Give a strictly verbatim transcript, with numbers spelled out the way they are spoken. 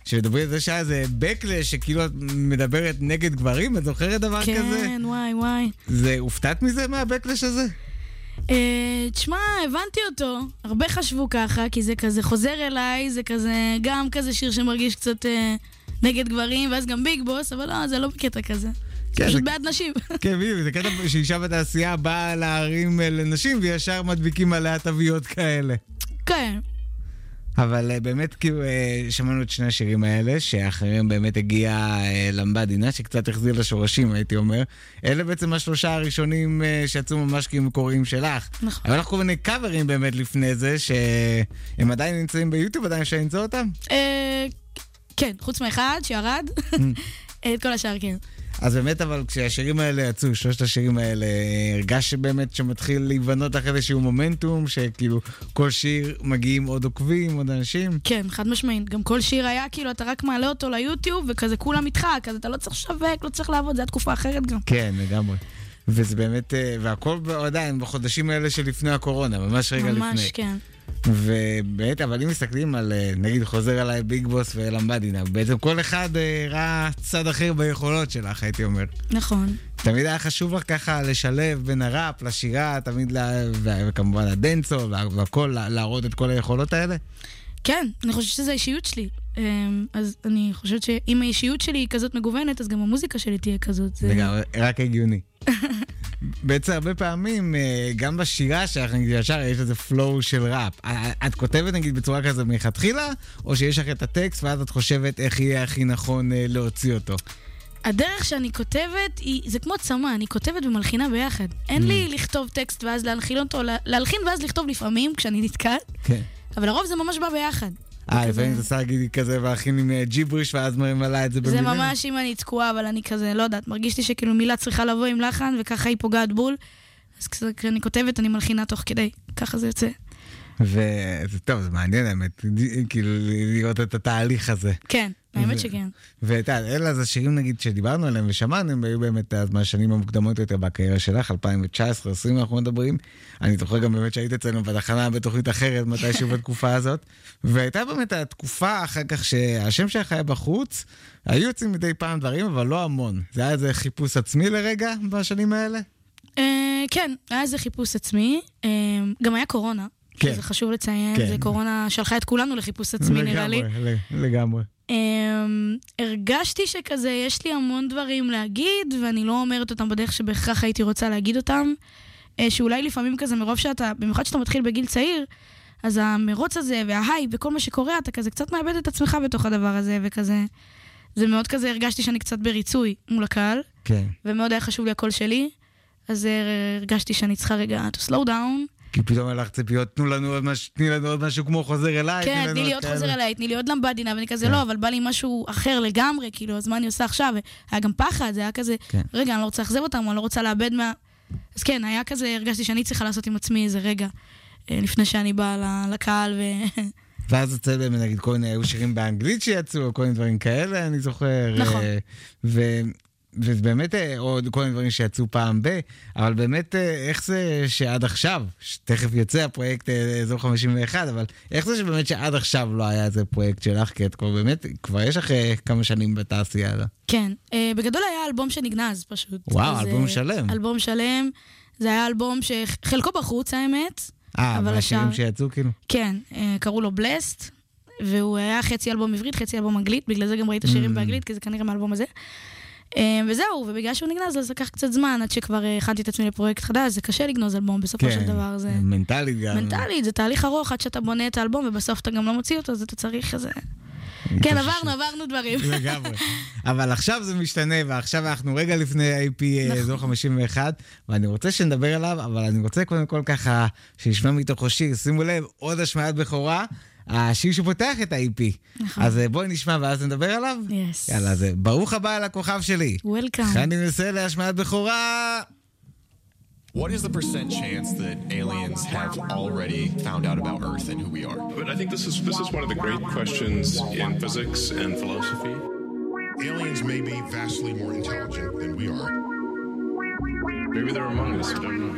שמדברים על זה שהיה איזה בקלש שכאילו את מדברת נגד גברים, את זוכרת דבר כן, כזה? כן, וואי, וואי. זה, הופתעת מזה מהבקלש הזה? אה, תשמע, הבנתי אותו, הרבה חשבו ככה, כי זה כזה חוזר אליי, זה כזה, גם כזה שיר שמרגיש קצת אה, נגד גברים, ואז גם ביג בוס, אבל לא, זה לא בקטע כזה. זה פשוט בעד נשים. כן, בדיוק, זה קטע שאישה בתעשייה באה להרים לנשים, וישר מדביקים עליה תוויות כאלה. כן. אבל באמת כאילו שמענו את שני השירים האלה, שאחרים באמת הגיע למבדינה, שקצת החזיר לשורשים, הייתי אומר. אלה בעצם השלושה הראשונים שיצאו ממש כאילו מקוריים שלך. נכון. אבל אנחנו כל מיני קאברים באמת לפני זה, שהם עדיין נמצאים ביוטיוב, עדיין אפשר למצוא אותם? כן, חוץ מאחד שירד, את כל השאר כן. אז באמת, אבל כשהשירים האלה יצאו, שלושת השירים האלה, הרגש שבאמת שמתחיל להיבנות אחרי איזשהו מומנטום, שכאילו כל שיר מגיעים עוד עוקבים, עוד אנשים? כן, חד משמעית. גם כל שיר היה כאילו, אתה רק מעלה אותו ליוטיוב, וכזה כולם איתך, כזה אתה לא צריך לשווק, לא צריך לעבוד, זה היה תקופה אחרת גם. כן, לגמרי. וזה באמת, והכל עדיין בחודשים האלה שלפני הקורונה, ממש רגע לפני. ממש, כן. ובאמת, אבל אם מסתכלים על, נגיד, חוזר עליי ביג בוס ואלמבדינה, בעצם כל אחד ראה צד אחר ביכולות שלך, הייתי אומר. נכון. תמיד היה חשוב לך ככה לשלב בין הראפ לשירה, תמיד, לה, וכמובן הדנצו, והכל, להראות את כל היכולות האלה? כן, אני חושבת שזה האישיות שלי. אז אני חושבת שאם האישיות שלי היא כזאת מגוונת, אז גם המוזיקה שלי תהיה כזאת. זה גם רק הגיוני. בעצם הרבה פעמים, גם בשירה שלך, נגיד ישר, יש איזה פלואו של ראפ. את כותבת, נגיד, בצורה כזה מלכתחילה, או שיש לך את הטקסט, ואז את חושבת איך יהיה הכי נכון להוציא אותו? הדרך שאני כותבת, זה כמו צמא, אני כותבת ומלחינה ביחד. אין לי לכתוב טקסט ואז להלחין אותו, להלחין ואז לכתוב לפעמים, כשאני נתקעת. כן. אבל הרוב זה ממש בא ביחד. אה, לפעמים זה עושה להגיד כזה, והכין עם ג'יבריש, ואז מרמלה את זה במילים. זה ממש אם אני תקועה, אבל אני כזה, לא יודעת, מרגיש לי שכאילו מילה צריכה לבוא עם לחן, וככה היא פוגעת בול. אז כשאני כותבת, אני מלחינה תוך כדי. ככה זה יוצא. וזה טוב, זה מעניין האמת, כאילו לראות את התהליך הזה. כן, האמת שכן. ואתה, אלה זה שירים נגיד שדיברנו עליהם ושמענו, הם היו באמת מהשנים המוקדמות יותר בקריירה שלך, אלפיים תשע עשרה עשרים אנחנו מדברים. אני זוכר גם באמת שהיית אצלנו בתחנה בתוכנית אחרת, מתישהו בתקופה הזאת. והייתה באמת התקופה אחר כך שהשם שלך היה בחוץ, היו יוצאים מדי פעם דברים, אבל לא המון. זה היה איזה חיפוש עצמי לרגע בשנים האלה? כן, היה איזה חיפוש עצמי. גם היה קורונה. כן. זה חשוב לציין, כן. זה קורונה שלחה את כולנו לחיפוש עצמי, נראה לי. לגמרי, לגמרי. Um, הרגשתי שכזה, יש לי המון דברים להגיד, ואני לא אומרת אותם בדרך שבהכרח הייתי רוצה להגיד אותם, uh, שאולי לפעמים כזה מרוב שאתה, במיוחד שאתה מתחיל בגיל צעיר, אז המרוץ הזה וההייפ וכל מה שקורה, אתה כזה קצת מאבד את עצמך בתוך הדבר הזה, וכזה, זה מאוד כזה, הרגשתי שאני קצת בריצוי מול הקהל, כן. ומאוד היה חשוב לי הקול שלי, אז הרגשתי שאני צריכה רגע to slow down, כי פתאום הלך ציפיות, תנו לנו עוד משהו, תני לנו עוד משהו כמו חוזר אליי. כן, תני לי עוד חוזר אליי, תני לי עוד למבדינה, ואני כזה לא, אבל בא לי משהו אחר לגמרי, כאילו, אז מה אני עושה עכשיו? היה גם פחד, זה היה כזה, רגע, אני לא רוצה לחזב אותם, אני לא רוצה לאבד מה... אז כן, היה כזה, הרגשתי שאני צריכה לעשות עם עצמי איזה רגע, לפני שאני באה לקהל ו... ואז יוצא להם, נגיד, כל מיני, היו שירים באנגלית שיצאו, כל מיני דברים כאלה, אני זוכר. נכון. וזה באמת עוד כל מיני דברים שיצאו פעם ב, אבל באמת איך זה שעד עכשיו, תכף יוצא הפרויקט אזור חמישים ואחת, אבל איך זה שבאמת שעד עכשיו לא היה איזה פרויקט שלך, כי את כבר באמת, כבר יש לך כמה שנים בתעשייה הזו. כן, בגדול היה אלבום שנגנז פשוט. וואו, אלבום שלם. אלבום שלם, זה היה אלבום שחלקו בחוץ האמת. אה, והשירים שיצאו כאילו? כן, קראו לו בלסט, והוא היה חצי אלבום עברית, חצי אלבום אנגלית, בגלל זה גם ראית שירים באנגלית, כי זה כנראה מהאלבום הזה. וזהו, ובגלל שהוא נגנז, אז לקח קצת זמן, עד שכבר הכנתי את עצמי לפרויקט חדש, זה קשה לגנוז אלבום בסופו של דבר. כן, מנטלית גם. מנטלית, זה תהליך ארוך, עד שאתה בונה את האלבום, ובסוף אתה גם לא מוציא אותו, אז אתה צריך איזה... כן, עברנו, עברנו דברים. לגמרי. אבל עכשיו זה משתנה, ועכשיו אנחנו רגע לפני איי פי אזור חמישים ואחת, ואני רוצה שנדבר עליו, אבל אני רוצה קודם כל ככה, שישמע מתוכו שיר, שימו לב, עוד השמעת בכורה, השיר שפותח את ה-איי פי. נכון. אז בואי נשמע ואז נדבר עליו. Yes. יאללה, אז ברוך הבא אל הכוכב שלי. Welcome. חני נסה להשמעת בכורה. What is the percent chance that aliens have already found out about Earth and who we are? But I think this is this is one of the great questions in physics and philosophy. Aliens may be vastly more intelligent than we are. Maybe they're among us, I don't know.